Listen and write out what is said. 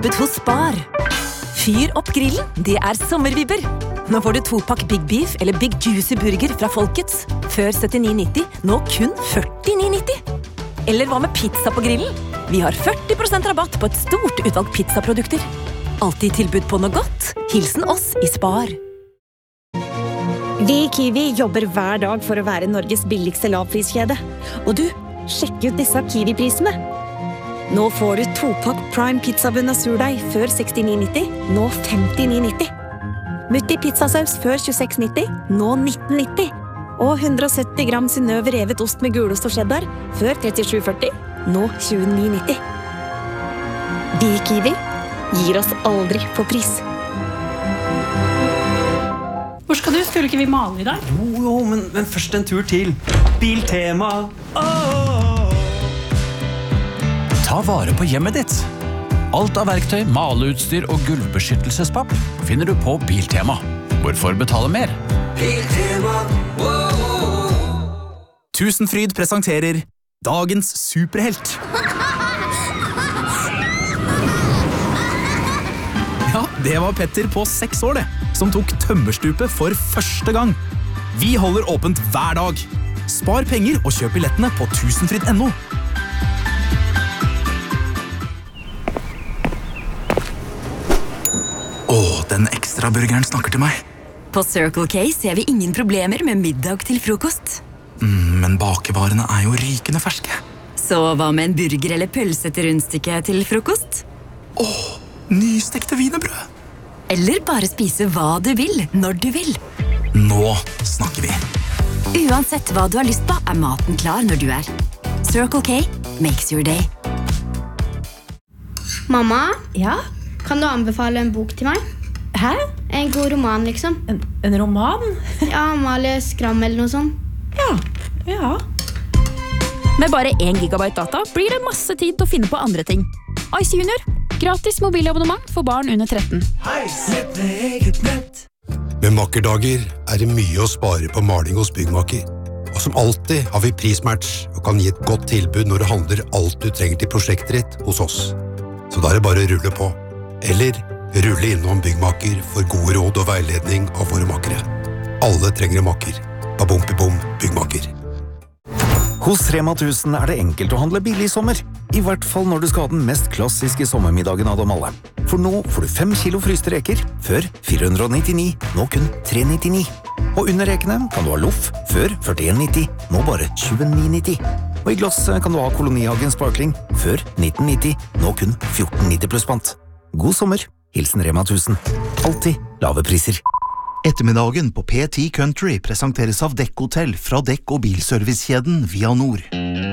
tilbud hos Spar. Fyr opp grillen, det sommervibber. Nå får du 2-pakk Big Beef eller Big Juicy Burger fra Folkets. Før 79,90, nå kun 49,90. Eller hva med pizza på grillen? Vi har 40% rabatt på et stort utvalg pizzaprodukter. Alltid tilbud på noe godt. Hilsen oss i Spar. Vi i Kiwi jobber hver dag for å være Norges billigste lavpriskjede. Og du, sjekk ut disse Kiwi-prisene. Nå får du 2-pakk Prime pizzabunn og surdeig før 69,90, nå 59,90. Mutti pizzasaus før 26,90, nå 19,90. Og 170 gram Synnøve revet ost med gulost og cheddar før 37,40, nå 29,90. Vi i Kiwi gir oss aldri på pris. Hvor skal du? Skulle ikke vi male i dag? Jo, men først en tur til Biltema. Ta vare på hjemmet ditt. Alt av verktøy, maleutstyr og gulvbeskyttelsespapp finner du på Biltema. Hvorfor betale mer? Biltema. Tusenfryd presenterer Dagens superhelt. Ja, det var Petter på 6 år det, som tok tømmerstupet for første gang. Vi holder åpent hver dag. Spar penger og kjøp billettene på tusenfryd.no. Den ekstra burgeren snakker til meg. På Circle K ser vi ingen problemer med middag til frokost. Men bakevarene jo rykende ferske. Så hva med en burger eller pølse til rundstykke til frokost? Nystekte wienerbrød. Eller bare spise hva du vil, når du vil. Nå snakker vi. Uansett hva du har lyst på, maten klar når du Circle K makes your day. Mamma? Ja? Kan du anbefale en bok til meg? Hæ? En god roman, liksom. En roman? Ja, Amalie Skram eller noe sånt. Ja. Med bare 1 gigabyte data blir det masse tid til å finne på andre ting. Ice Junior. Gratis mobilabonnement for barn under 13. Med makkerdager det mye å spare på maling hos Byggmaker. Og som alltid har vi prismatch og kan gi et godt tilbud når du handler alt du trenger til prosjektet ditt hos oss. Så da det bare å rulle på. Eller rulle innom Byggmaker for gode råd og veiledning av våre makkere. Alle trenger en makker. Babom-bibom Byggmaker. Hos Rema 1000 det enkelt å handle billig i sommer. I hvert fall når du skal ha den mest klassiske sommermiddagen av dem alle. For nå får du 5 kilo fryste reker, før 499, nå kun 399. Og under rekene kan du ha loff, før 41,90, nå bare 29,90. Og i glass kan du ha Kolonihagen Sparkling, før 1990, nå kun 14,90 pluss pant. God sommer, hilsen Rema 1000. Alltid lave priser. Ettermiddagen på P10 Country presenteres av Dekk Hotel fra dekk- og bilservicekjeden Via Nord.